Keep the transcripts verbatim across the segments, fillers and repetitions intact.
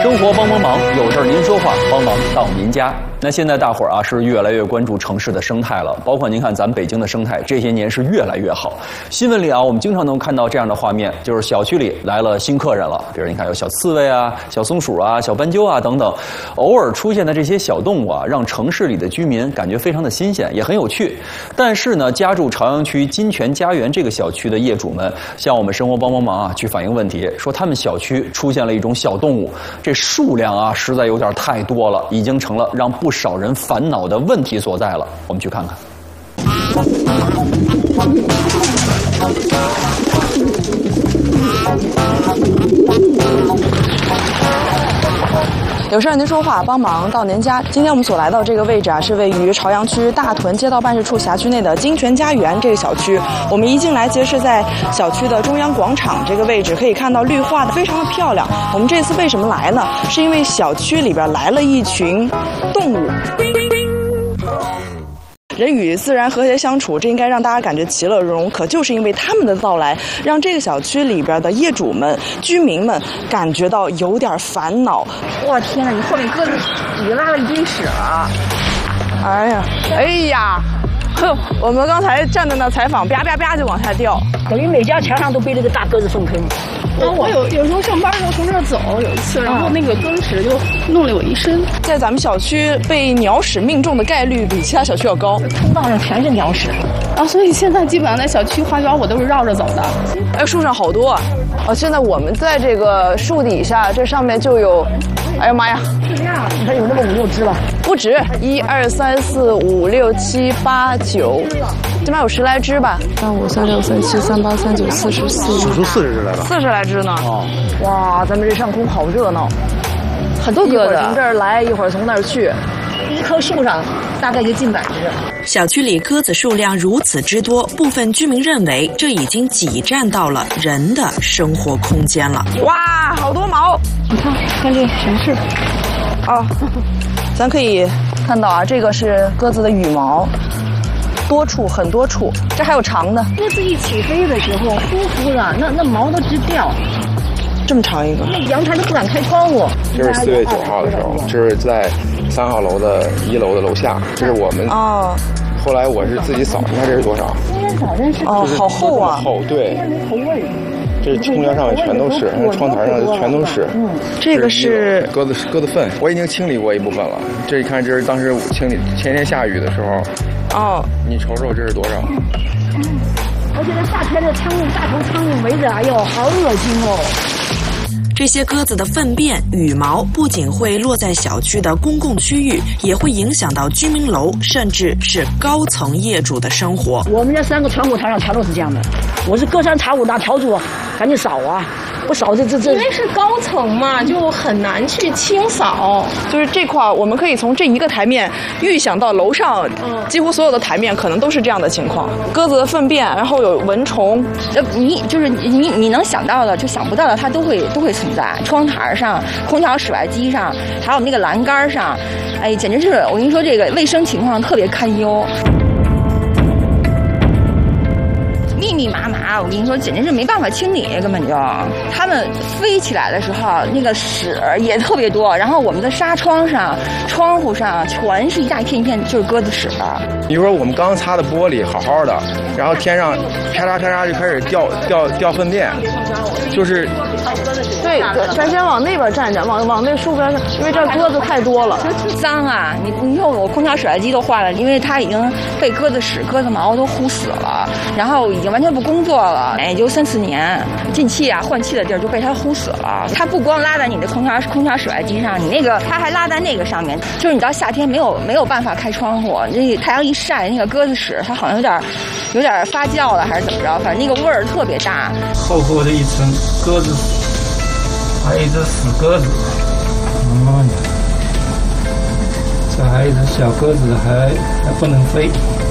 生活帮帮忙，有事儿您说话，帮忙到您家。那现在大伙儿啊是越来越关注城市的生态了，包括您看咱们北京的生态这些年是越来越好。新闻里啊，我们经常能看到这样的画面，就是小区里来了新客人了，比如你看有小刺猬啊、小松鼠啊、小斑鸠啊等等，偶尔出现的这些小动物啊，让城市里的居民感觉非常的新鲜，也很有趣。但是呢，家住朝阳区金泉家园这个小区的业主们向我们生活帮帮忙啊去反映问题，说他们小区出现了一种小动物，这数量啊实在有点太多了，已经成了让不少人烦恼的问题所在了。我们去看看。 有事儿您说话，帮忙到您家。今天我们所来到这个位置啊，是位于朝阳区大屯街道办事处辖区内的金泉家园这个小区。我们一进来，其实是在小区的中央广场这个位置，可以看到绿化的非常的漂亮。我们这次为什么来呢？是因为小区里边来了一群动物。人与自然和谐相处，这应该让大家感觉其乐融融。可就是因为他们的到来，让这个小区里边的业主们、居民们感觉到有点烦恼。 哇天哪，你后面鸽子你拉了一堆屎了！ 哎呀，哎呀，哼，我们刚才站在那采访，啪啪啪就往下掉， 等于每家墙上都背了个大鸽子粪坑。 然后我有有时候上班的时候从这儿走，有一次，然后那个鸽子屎就弄了我一身。 在咱们小区被鸟屎命中的概率比其他小区要高， 通道上全是鸟屎。 啊，所以现在基本上在小区花园我都是绕着走的。 哎，树上好多啊！哦，现在我们在这个树底下，这上面就有，哎呀妈呀， 是这样，你看有那么五六只吧？ 不止，一二三四五六七八九，这边有十来只吧？三五三六三七三八三九四十四， 数出四十只来了。 四十来只呢。 哦， 哇，咱们这上空好热闹，很多鸽子，一会儿从这儿来，一会儿从那儿去。 一棵树上大概就近百只。 小区里鸽子数量如此之多，部分居民认为这已经挤占到了人的生活空间了。 哇，好多毛！ 你看，看这什是？ 哦，咱可以看到啊，这个是鸽子的羽毛，多处很多处，这还有长的。 鸽子一起飞的时候，呼呼的，那那毛都直掉。 这么长一个， 那阳台都不敢开窗户。 这是四月九号的时候，这是在三号楼的一楼的楼下，这是我们。 哦。 后来我是自己扫，你看这是多少？ 今天早晨是哦，好厚啊。 厚，对。 头味。 这空调上面全都是，窗台上全都是。 嗯，这个是鸽子鸽子粪，我已经清理过一部分了。这一看，这是当时清理前天下雨的时候。 哦。 你瞅瞅这是多少？ 嗯，而且这夏天的苍蝇，大头苍蝇围着，哎呦，好恶心哦。 这些鸽子的粪便、羽毛不仅会落在小区的公共区域，也会影响到居民楼，甚至是高层业主的生活。 我们这三个传户台上全都是这样的。我是隔三差五拿笤帚，赶紧扫啊！不扫这这这。 因为是高层嘛，就很难去清扫。 就是这块，我们可以从这一个台面预想到楼上，嗯，几乎所有的台面可能都是这样的情况。鸽子的粪便，然后有蚊虫， 呃，你就是你你能想到的，就想不到的，它都会都会存在。窗台上、空调室外机上，还有那个栏杆上，哎，简直是我跟你说，这个卫生情况特别堪忧。密密麻麻，我跟你说，简直是没办法清理，根本就。它们飞起来的时候，那个屎也特别多，然后我们的纱窗上、窗户上全是一大片一片，就是鸽子屎。 比如说我们刚擦的玻璃好好的，然后天上啪嚓啪嚓就开始掉掉掉粪便，就是。 对，咱先往那边站站，往往那树边上，因为这鸽子太多了， 脏啊！你你看我空调室外机都坏了，因为它已经被鸽子屎、鸽子毛都呼死了，然后已经完全不工作了，哎，也就三四年，进气啊、换气的地儿就被它呼死了。它不光拉在你的空调空调室外机上，你那个它还拉在那个上面，就是你到夏天没有没有办法开窗户，那太阳一晒，那个鸽子屎它好像有点有点发酵了还是怎么着，反正那个味儿特别大。 厚厚的一层鸽子屎。还有一只死鸽子，妈呀！这还有一只小鸽子还还不能飞。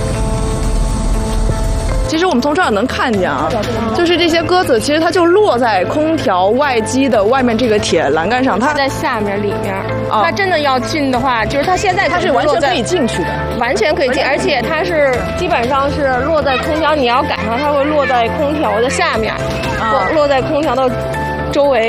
其实我们从这儿能看见啊，就是这些鸽子，其实它就落在空调外机的外面这个铁栏杆上，它在下面里面。 哦、 它真的要进的话，就是它现在它是完全可以进去的， 完全可以进，而且它是基本上是落在空调，你要赶上它会落在空调的下面，啊、落在空调的周围。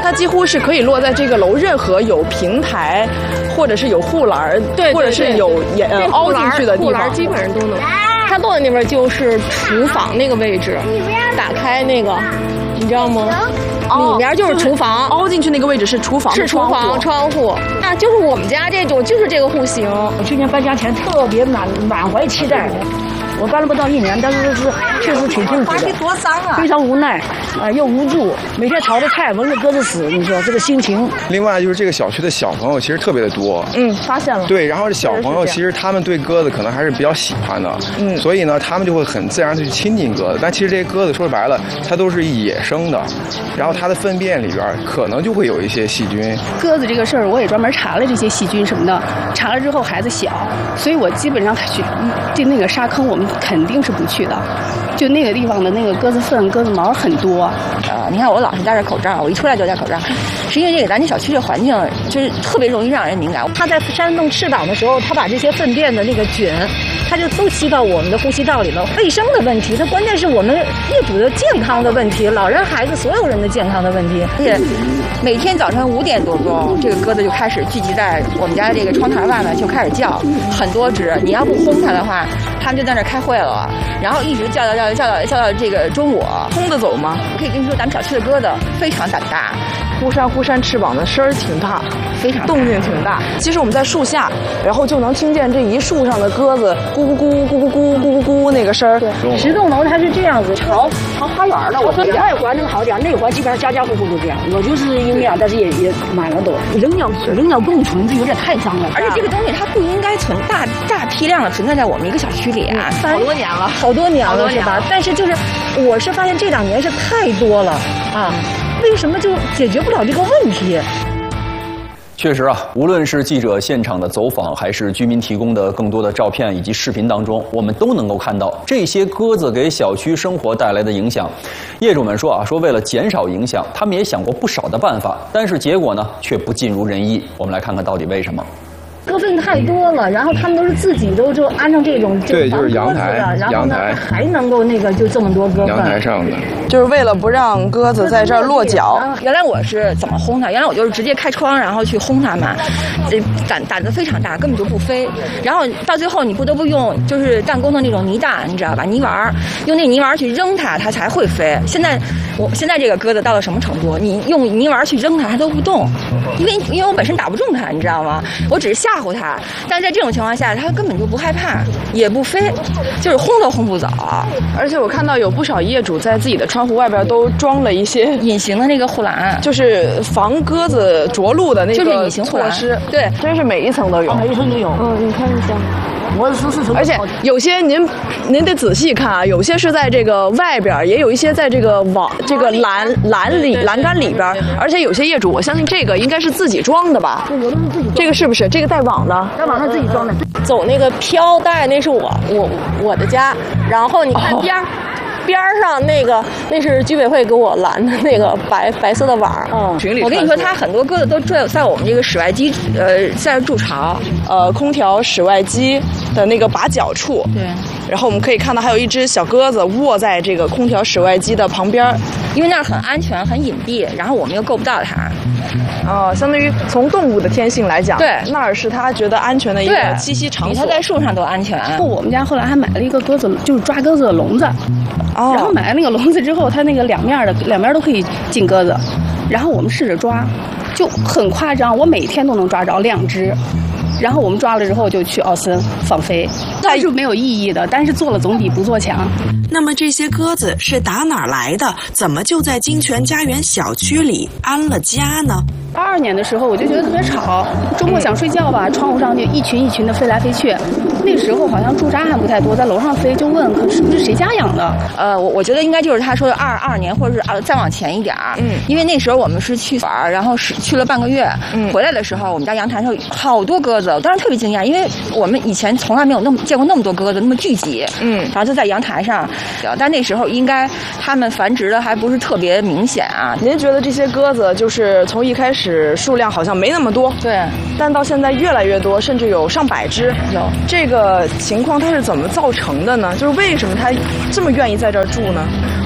它几乎是可以落在这个楼任何有平台，或者是有护栏， 对， 或者是有沿呃凹进去的地方， 护栏基本上都能。它落在那边就是厨房那个位置，打开那个，你知道吗？里面就是厨房， 凹进去那个位置是厨房， 是厨房窗户。那就是我们家这种，就是这个户型。 我去年搬家前特别满满怀期待。我搬了不到一年，但是是确实挺痛苦的， 多脏啊！ 非常无奈，啊、呃、又无助，每天炒的菜闻着鸽子屎，你说这个心情。 另外就是这个小区的小朋友其实特别的多， 嗯，发现了。 对，然后这小朋友其实他们对鸽子可能还是比较喜欢的，嗯，所以呢，他们就会很自然的去亲近鸽子。但其实这些鸽子说白了，它都是野生的，然后它的粪便里边可能就会有一些细菌。 鸽子这个事儿，我也专门查了这些细菌什么的，查了之后孩子小，所以我基本上去进那个沙坑，我们肯定是不去的。就那个地方的那个鸽子粪、鸽子毛很多。 呃，你看我老是戴着口罩，我一出来就戴口罩，是因为这个咱这小区这环境就是特别容易让人敏感。 它在扇动翅膀的时候，它把这些粪便的那个菌，它就都吸到我们的呼吸道里了。卫生的问题，它关键是我们业主的健康的问题，老人、孩子所有人的健康的问题。 而且每天早晨五点多钟，这个鸽子就开始聚集在我们家这个窗台外面，就开始叫，很多只。你要不轰它的话，它们就在那开会了，然后一直叫叫叫叫到叫到这个中午， 轰得走吗？ 我可以跟你说，咱们小区的鸽子非常胆大， 忽扇忽扇翅膀的声儿挺大， 非常动静挺大。其实我们在树下，然后就能听见这一树上的鸽子咕咕咕咕咕咕咕咕咕那个声儿。 十栋楼它是这样子，朝朝花园的。我说外环能好点，内环基本上家家户户都这样。我就是阴面，但是也也满了都。人鸟人鸟共存，这有点太脏了。 而且这个东西它不应该存大大批量的存在在我们一个小区里啊， 好多年了，好多年了是吧？但是就是我是发现这两年是太多了啊。为什么就解决不了这个问题？ 确实啊，无论是记者现场的走访，还是居民提供的更多的照片以及视频当中，我们都能够看到这些鸽子给小区生活带来的影响。业主们说啊，说为了减少影响，他们也想过不少的办法，但是结果呢，却不尽如人意。我们来看看到底为什么。 鸽粪太多了，然后他们都是自己都就安上这种对，就是阳台， 然后呢还能够那个就这么多鸽粪。 阳台上的， 就是为了不让鸽子在这儿落脚。 原来我是怎么轰它？原来我就是直接开窗，然后去轰它们，这胆胆子非常大，根本就不飞。然后到最后你不得不用就是弹弓的那种泥弹，你知道吧？泥丸，用那泥丸去扔它，它才会飞。现在我现在这个鸽子到了什么程度？你用泥丸去扔它，它都不动，因为因为我本身打不中它，你知道吗？我只是吓唬它，但在这种情况下，它根本就不害怕，也不飞，就是轰都轰不走。 而且我看到有不少业主在自己的窗户外边都装了一些隐形的那个护栏， 就是防鸽子着陆的那个就是隐形护栏措施。 对， 真是每一层都有， 每一层都有。嗯，你看一下。我是是而且有些您您得仔细看啊，有些是在这个外边，也有一些在这个网这个栏栏里栏杆里边，而且有些业主，我相信这个应该是自己装的吧？ 这个都是自己装的。 这个是不是这个带网的？ 在网上自己装的。 走那个飘带，那是我我我的家，然后你看边儿。哦边上那个那是居委会给我拦的那个白白色的网。 嗯，群里我跟你说，它很多鸽子都坠在我们这个室外机，呃，在筑巢， 呃，空调室外机的那个把角处。 对。 然后我们可以看到，还有一只小鸽子卧在这个空调室外机的旁边， 因为那儿很安全、很隐蔽，然后我们又够不到它。 哦，相当于从动物的天性来讲， 对， 那儿是它觉得安全的一个栖息场所。 它在树上都安全。 我们家后来还买了一个鸽子，就是抓鸽子的笼子。 哦。 然后买了那个笼子之后，它那个两面的两边都可以进鸽子，然后我们试着抓，就很夸张，我每天都能抓着两只。然后我们抓了之后就去奥森放飞，那是没有意义的，但是做了总比不做强。 那么这些鸽子是打哪儿来的？怎么就在金泉家园小区里安了家呢？ 八二年的时候我就觉得特别吵，周末想睡觉吧，窗户上就一群一群的飞来飞去。那时候好像驻扎还不太多，在楼上飞，就问可是不是谁家养的？ 呃，我我觉得应该就是他说的二二年，或者是啊再往前一点儿。嗯，因为那时候我们是去玩，然后是去了半个月。嗯，回来的时候我们家阳台上好多鸽子，我当时特别惊讶，因为我们以前从来没有那么见过那么多鸽子那么聚集。嗯，然后就在阳台上，但那时候应该它们繁殖的还不是特别明显啊。 您觉得这些鸽子就是从一开始数量好像没那么多， 对， 但到现在越来越多，甚至有上百只。 有这个情况它是怎么造成的呢？就是为什么它这么愿意在这儿住呢？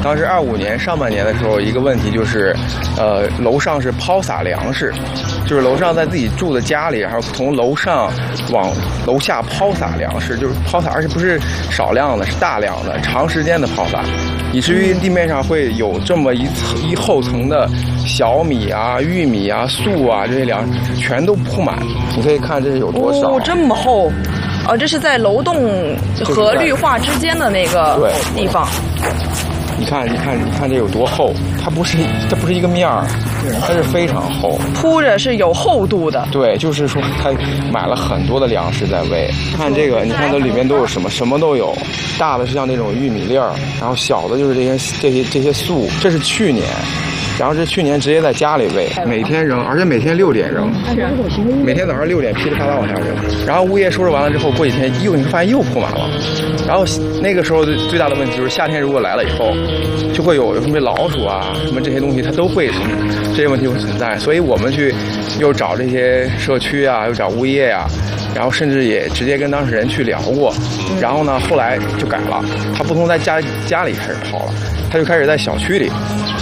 当时二五年上半年的时候，一个问题就是，呃，楼上是抛洒粮食，就是楼上在自己住的家里，然后从楼上往楼下抛洒粮食，就是抛洒，而且不是少量的，是大量的，长时间的抛洒，以至于地面上会有这么一层一厚层的小米啊、玉米啊、粟啊这些粮食全都铺满。你可以看这是有多少？ 哦，这么厚。哦，这是在楼栋和绿化之间的那个地方。 你看，你看，你看这有多厚？它不是，它不是一个面儿，它是非常厚， 铺着是有厚度的。 对，就是说它买了很多的粮食在喂。看这个，你看它里面都有什么？什么都有。大的是像那种玉米粒儿，然后小的就是这些这些这些粟。这是去年。然后是去年直接在家里喂，每天扔，而且每天六点扔，每天早上六点噼里啪啦往下扔。然后物业收拾完了之后，过几天又你会发现又铺满了。然后那个时候最大的问题就是夏天如果来了以后，就会有什么老鼠啊什么这些东西，它都会这些问题会存在。所以我们去又找这些社区啊，又找物业啊，然后甚至也直接跟当事人去聊过。然后呢，后来就改了，他不从在家家里开始抛了，他就开始在小区里。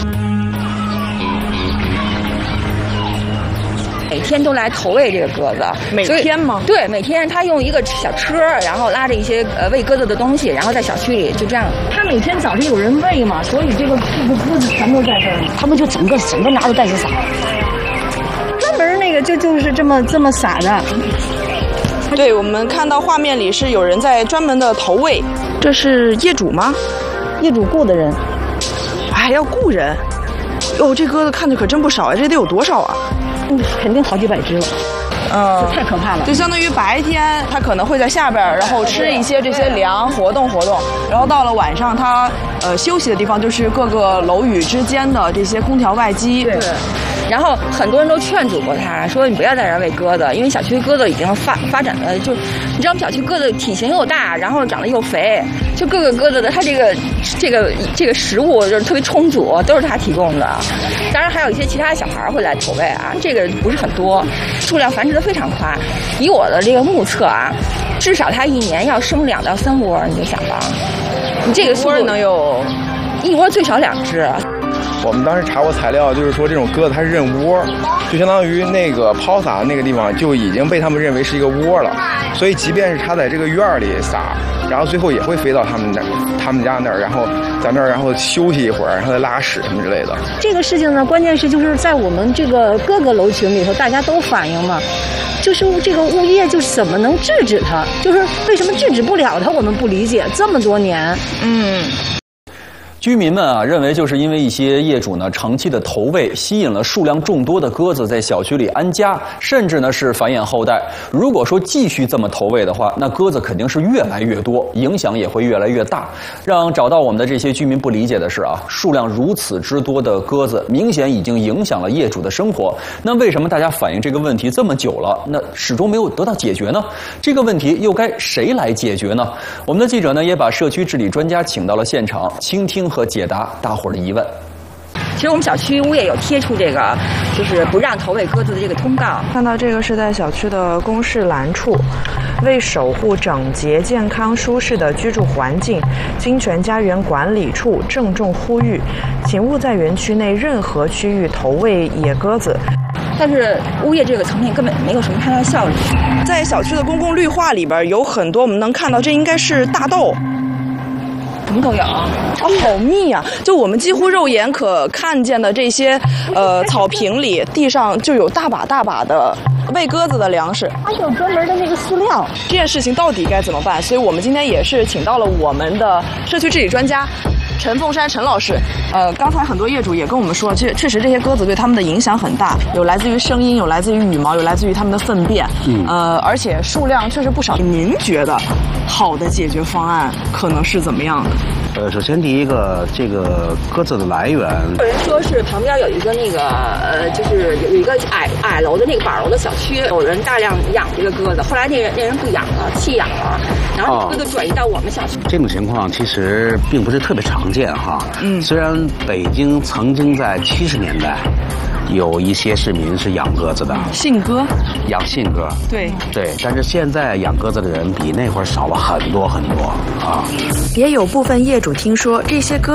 每天都来投喂这个鸽子， 每天吗？ 对，每天他用一个小车，然后拉着一些呃喂鸽子的东西，然后在小区里就这样。 他每天早上有人喂嘛，所以这个这个鸽子全都在这儿，他们就整个整个拿着袋子撒，专门那个就就是这么这么撒的。 对，我们看到画面里是有人在专门的投喂，这是业主吗？ 业主雇的人， 还要雇人？哟，这鸽子看着可真不少哎，这得有多少啊？ 嗯，肯定好几百只了，嗯，太可怕了。 就相当于白天它可能会在下边，然后吃一些这些粮，活动活动，然后到了晚上它呃休息的地方就是各个楼宇之间的这些空调外机。 对。然后很多人都劝阻过他，说你不要在这儿喂鸽子，因为小区鸽子已经发发展的就，你知道我们小区鸽子体型又大，然后长得又肥，就各个鸽子的它这个这个这个食物就是特别充足，都是他提供的。当然还有一些其他小孩会来投喂啊，这个不是很多，数量繁殖的非常快。以我的这个目测啊，至少它一年要生两到三窝，你就想吧，你这个速度能有一窝最少两只。 我们当时查过材料，就是说这种鸽子它是认窝，就相当于那个抛洒的那个地方就已经被他们认为是一个窝了，所以即便是它在这个院儿里撒，然后最后也会飞到他们那他们家那儿，然后在那儿然后休息一会儿，然后再拉屎什么之类的。 这个事情呢，关键是就是在我们这个各个楼群里头，大家都反映嘛，就是这个物业就怎么能制止它，就是为什么制止不了它，我们不理解，这么多年， 嗯。 居民们啊，认为就是因为一些业主呢长期的投喂，吸引了数量众多的鸽子在小区里安家，甚至呢是繁衍后代。如果说继续这么投喂的话，那鸽子肯定是越来越多，影响也会越来越大。让找到我们的这些居民不理解的是啊，数量如此之多的鸽子，明显已经影响了业主的生活。那为什么大家反映这个问题这么久了，那始终没有得到解决呢？这个问题又该谁来解决呢？我们的记者呢也把社区治理专家请到了现场，倾听和解答大伙儿的疑问。 其实我们小区物业有贴出这个，就是不让投喂鸽子的这个通告。 看到这个是在小区的公示栏处，为守护整洁、健康、舒适的居住环境，金泉家园管理处郑重呼吁，请勿在园区内任何区域投喂野鸽子。 但是物业这个层面根本没有什么太大效率。 在小区的公共绿化里边有很多我们能看到，这应该是大豆。 什么都有哦，好密呀、啊！就我们几乎肉眼可看见的这些，呃，草坪里、地上就有大把大把的喂鸽子的粮食。 还有专门的那个饲料。 这件事情到底该怎么办？所以我们今天也是请到了我们的社区治理专家陈凤山陈老师。呃，刚才很多业主也跟我们说，确确实这些鸽子对他们的影响很大，有来自于声音，有来自于羽毛，有来自于它们的粪便。嗯。呃，而且数量确实不少。您觉得好的解决方案可能是怎么样的？ 呃，首先第一个，这个鸽子的来源， 有人说是旁边有一个那个呃，就是有一个矮矮楼的那个板楼的小区，有人大量养这个鸽子，后来那人那人不养了，弃养了，然后鸽子转移到我们小区。 这种情况其实并不是特别常见哈。嗯。虽然北京曾经在七十年代有一些市民是养鸽子的， 信鸽， 养信鸽。 对对，但是现在养鸽子的人比那会儿少了很多很多啊。 也有部分业主听说这些鸽